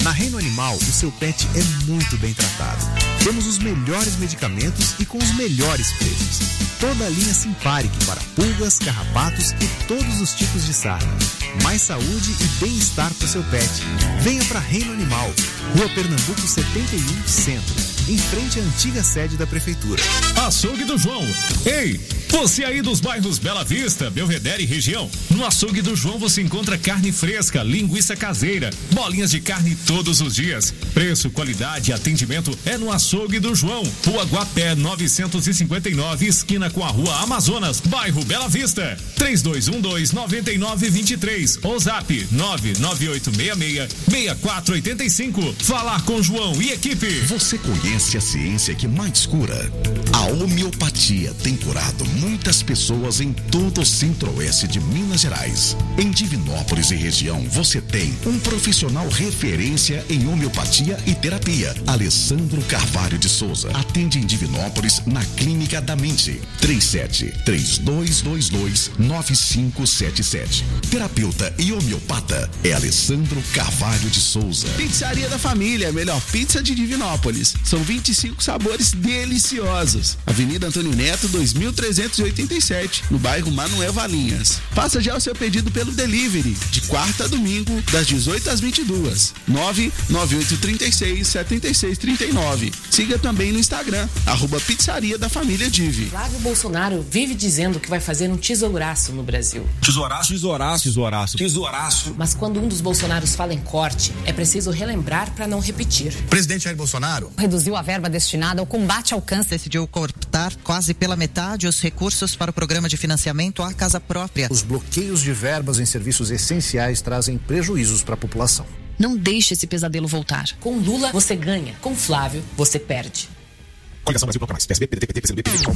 Na Reino Animal, o seu pet é muito bem tratado. Temos os melhores medicamentos e com os melhores preços. Toda a linha Simparic para pulgas, carrapatos e todos os tipos de sarna. Mais saúde e bem-estar para o seu pet. Venha para Reino Animal, Rua Pernambuco 71, Centro, em frente à antiga sede da Prefeitura. Açougue do João. Ei, você aí dos bairros Bela Vista, Belvedere e região, no Açougue do João você encontra carne fresca, linguiça caseira, bolinhas de carne todos os dias. Preço, qualidade e atendimento é no Açougue do João, Rua Guapé 959, esquina com a Rua Amazonas, bairro Bela Vista. 3212-9923 ou zap 99866-6485. Falar com João e equipe. Você conhece a ciência que mais cura? A homeopatia tem curado muitas pessoas em todo o centro-oeste de Minas Gerais. Em Divinópolis e região, você tem um profissional referência em homeopatia e terapia. Alessandro Carvalho de Souza. Atende em Divinópolis na Clínica da Mente. 37-3222-9577. Terapeuta e homeopata é Alessandro Carvalho de Souza. Pizzaria da Família, a melhor pizza de Divinópolis. São 25 sabores deliciosos. Avenida Antônio Neto, 2387, no bairro Manuel Valinhas. Faça já o seu pedido pelo delivery, de quarta a domingo, das 18 às 22. 99836-7639. Siga também no Instagram, @Pizzaria da Família Divi. Flávio Bolsonaro vive dizendo que vai fazer um tesouraço no Brasil. Tesouraço? Tesouraço, tesouraço, tesouraço. Mas quando um dos Bolsonaros fala em corte, é preciso relembrar para não repetir. Presidente Jair Bolsonaro reduziu a verba destinada ao combate ao câncer. Decidiu cortar quase pela metade os recursos para o programa de financiamento à casa própria. Os bloqueios de verbas em serviços essenciais trazem prejuízos para a população. Não deixe esse pesadelo voltar. Com Lula, você ganha. Com Flávio, você perde. Coligação Brasil Proclamais, PSB, PDT, PT, PCdoB, PV.